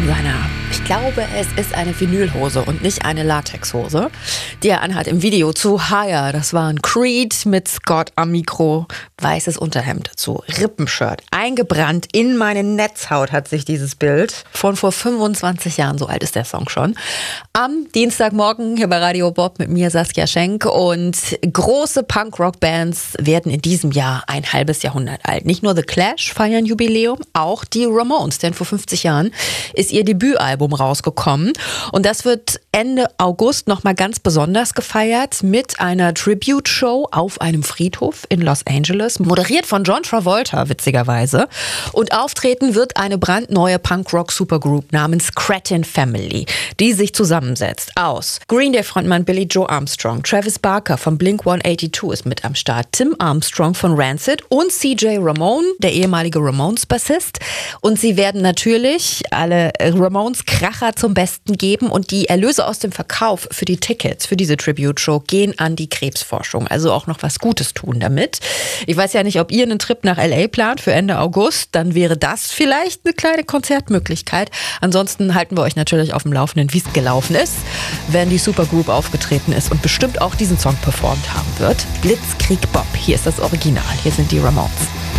seiner, ich glaube, es ist eine Vinylhose und nicht eine Latexhose, die er anhat im Video zu Higher. Das war ein Creed mit Scott am Mikro, weißes Unterhemd dazu, Rippenshirt, eingebrannt in meine Netzhaut hat sich dieses Bild von vor 25 Jahren, so alt ist der Song schon, am Dienstagmorgen hier bei Radio Bob mit mir Saskia Schenk. Und große Punk-Rock-Bands werden in diesem Jahr ein halbes Jahrhundert alt. Nicht nur The Clash feiern Jubiläum, auch die Ramones, denn vor 50 Jahren ist ihr Debütalbum rausgekommen. Und das wird Ende August nochmal ganz besonders gefeiert mit einer Tribute-Show auf einem Friedhof in Los Angeles, moderiert von John Travolta, witzigerweise. Und auftreten wird eine brandneue Punk-Rock-Supergroup namens Cretin Family, die sich zusammensetzt aus Green Day-Frontmann Billy Joe Armstrong, Travis Barker von Blink-182 ist mit am Start, Tim Armstrong von Rancid und CJ Ramone, der ehemalige Ramones-Bassist. Und sie werden natürlich alle Ramones-Kracher zum Besten geben und die Erlöse aus dem Verkauf für die Tickets für diese Tribute-Show gehen an die Krebsforschung. Also auch noch was Gutes tun damit. Ich weiß ja nicht, ob ihr einen Trip nach L.A. plant für Ende August. Dann wäre das vielleicht eine kleine Konzertmöglichkeit. Ansonsten halten wir euch natürlich auf dem Laufenden, wie es gelaufen ist, wenn die Supergroup aufgetreten ist und bestimmt auch diesen Song performt haben wird. Blitzkrieg Bob, hier ist das Original. Hier sind die Ramones.